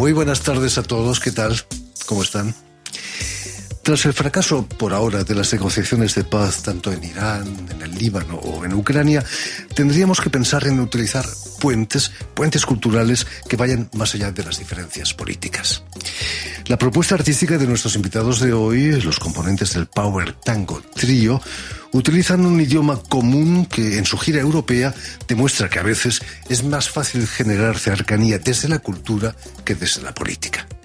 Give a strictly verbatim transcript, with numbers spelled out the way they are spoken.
Muy buenas tardes a todos, ¿qué tal? ¿Cómo están? Tras el fracaso, por ahora, de las negociaciones de paz tanto en Irán, en el Líbano o en Ucrania, tendríamos que pensar en utilizar puentes, puentes culturales que vayan más allá de las diferencias políticas. La propuesta artística de nuestros invitados de hoy, los componentes del Power Tango Trío, utilizan un idioma común que en su gira europea demuestra que a veces es más fácil generar cercanía desde la cultura que desde la política.